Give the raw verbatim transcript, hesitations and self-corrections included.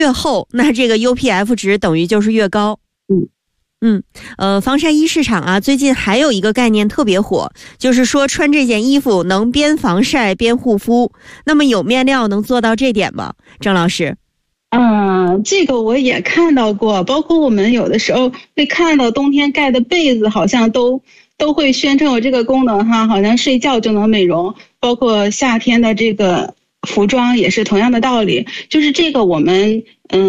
越厚，那这个 U P F 值等于就是越高。 嗯嗯，呃，防晒衣市场啊，最近还有一个概念特别火，就是说穿这件衣服能边防晒边护肤。那么有面料能做到这点吗？郑老师？ 嗯，这个我也看到过，包括我们有的时候会看到冬天盖的被子，好像都都会宣称有这个功能哈，好像睡觉就能美容，包括夏天的这个服装也是同样的道理，就是这个我们嗯。